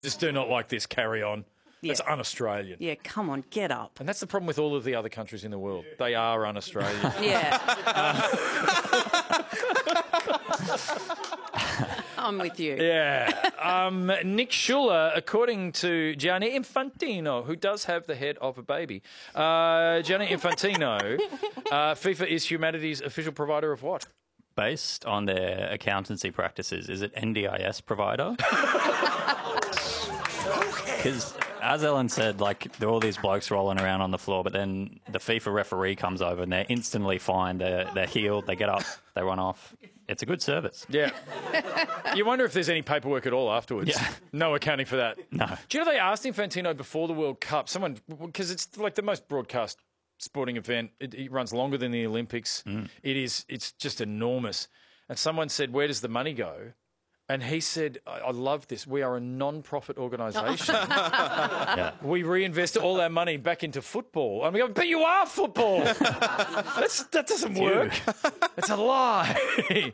Just do not like this. Carry on. Yeah. That's un-Australian. Yeah, come on, get up. And that's the problem with all of the other countries in the world. They are un-Australian. Yeah. I'm with you. Yeah. Nick Schuller, according to Gianni Infantino, who does have the head of a baby. Gianni Infantino, FIFA is humanity's official provider of what? Based on their accountancy practices, is it NDIS provider? Because, as Ellen said, like, there are all these blokes rolling around on the floor, but then the FIFA referee comes over and they're instantly fine. They're healed, they get up, they run off. It's a good service. Yeah. You wonder if there's any paperwork at all afterwards. Yeah. No accounting for that. No. Do you know they asked Infantino before the World Cup, because it's like the most broadcast sporting event. It runs longer than the Olympics. It's just enormous. And someone said, where does the money go? And he said, I love this. We are a non-profit organisation. Yeah. We reinvest all our money back into football. And we go, but you are football. That doesn't work. It's a lie.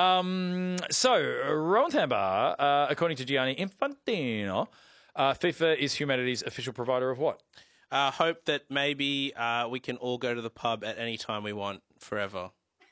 So, Rowan Thambar, according to Gianni Infantino, FIFA is humanity's official provider of what? Hope that maybe we can all go to the pub at any time we want forever.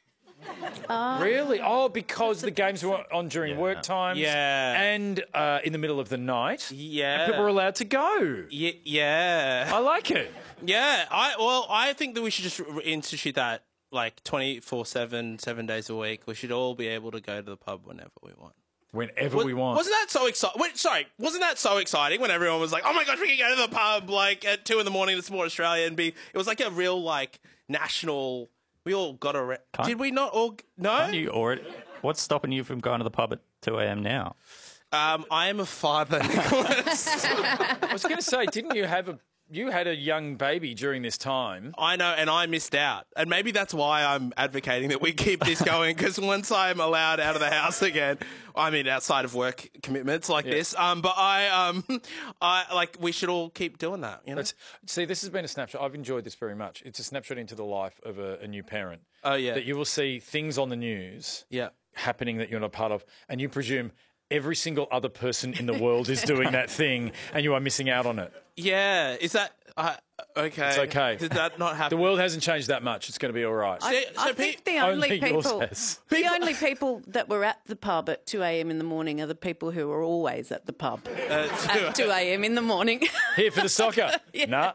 Really? Oh, because the games were on during work times. Yeah. And in the middle of the night. Yeah. And people were allowed to go. Yeah. I like it. Yeah. I think that we should just institute that like 24/7, 7 days a week. We should all be able to go to the pub whenever we want. Whenever we want. Wasn't that so exciting? Wasn't that so exciting when everyone was like, "Oh my gosh, we can go to the pub like at 2 a.m. to support Australia," and it was like a real like national. We all got a. Did we not all? No. Aren't you already, what's stopping you from going to the pub at 2 a.m. now? I am a father, Nicholas. I was going to say, didn't you have you had a young baby during this time? I know, and I missed out. And maybe that's why I'm advocating that we keep this going, because once I'm allowed out of the house again, I mean, outside of work commitments like this, but I like, we should all keep doing that, you know? See, this has been a snapshot. I've enjoyed this very much. It's a snapshot into the life of a new parent. Oh, yeah. That you will see things on the news happening that you're not part of, and you presume every single other person in the world is doing that thing, and you are missing out on it. Yeah. Is that... okay. It's okay. Did that not happen? The world hasn't changed that much. It's going to be all right. I think the only yours people, has. the only people that were at the pub at 2 a.m. in the morning are the people who are always at the pub at 2 a.m. in the morning. Here for the soccer. Nah.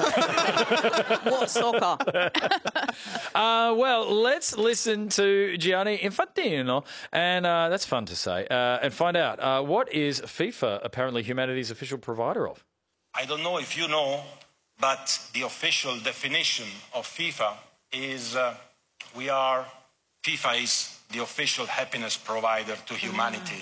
What soccer? Well, let's listen to Gianni Infantino, and that's fun to say, and find out what is FIFA apparently humanity's official provider of. I don't know if you know, but the official definition of FIFA is FIFA is the official happiness provider to humanity.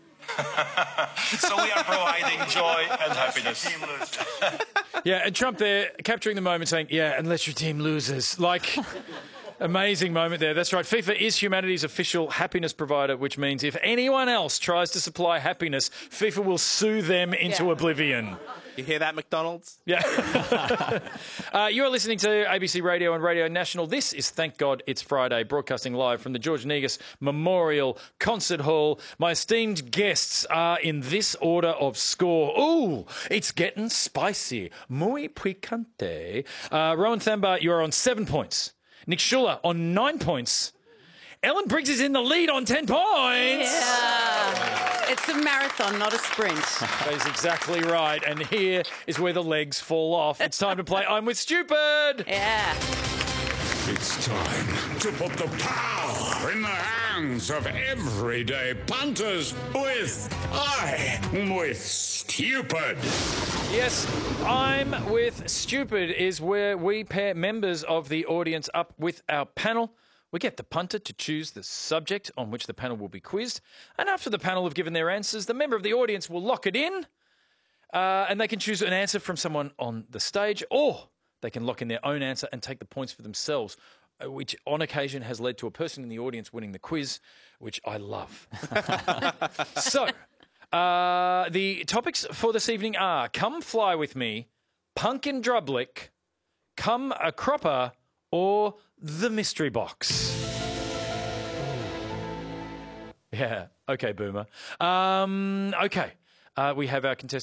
So we are providing joy and happiness. Yeah, and Trump there capturing the moment saying, yeah, unless your team loses. Like, amazing moment there. That's right. FIFA is humanity's official happiness provider, which means if anyone else tries to supply happiness, FIFA will sue them into oblivion. You hear that, McDonald's? Yeah. You are listening to ABC Radio and Radio National. This is Thank God It's Friday, broadcasting live from the George Negus Memorial Concert Hall. My esteemed guests are in this order of score. Ooh, it's getting spicy. Muy picante. Rowan Thambar, you are on 7 points. Nick Schuller on 9 points. Ellen Briggs is in the lead on 10 points. Yeah. It's a marathon, not a sprint. That is exactly right. And here is where the legs fall off. It's time to play I'm With Stupid. Yeah. It's time to put the power in the hands of everyday punters with I'm With Stupid. Yes, I'm With Stupid is where we pair members of the audience up with our panel. We get the punter to choose the subject on which the panel will be quizzed. And after the panel have given their answers, the member of the audience will lock it in. And they can choose an answer from someone on the stage, or they can lock in their own answer and take the points for themselves, which on occasion has led to a person in the audience winning the quiz, which I love. So, the topics for this evening are Come Fly With Me, Pumpkin Drublick, Come a Cropper, or The Mystery Box. Yeah, okay, Boomer. Okay, we have our contestant.